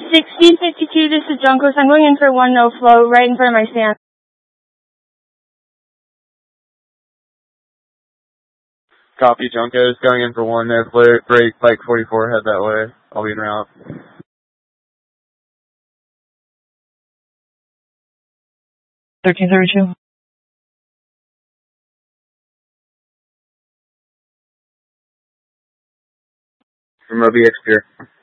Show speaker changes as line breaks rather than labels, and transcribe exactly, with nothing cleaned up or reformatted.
sixteen fifty-two, this is Junkos. I'm going in for one no flow right in front of my stand.
Copy, Junkos. Going in for one no flow. Break, Pike forty-four, head that way. I'll be en route.
thirteen thirty-two.
From O B X Pier.